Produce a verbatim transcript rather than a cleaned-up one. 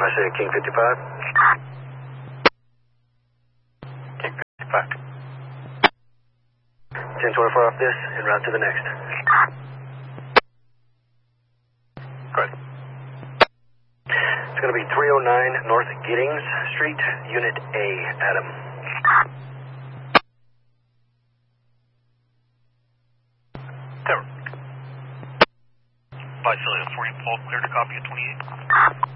I say King fifty-five. King fifty-five. ten twenty-four off this, en route to the next. Good. It's going to be three oh nine North Giddings Street, Unit A, Adam. Terror. By Celia, forty, Paul, clear to copy at twenty-eight.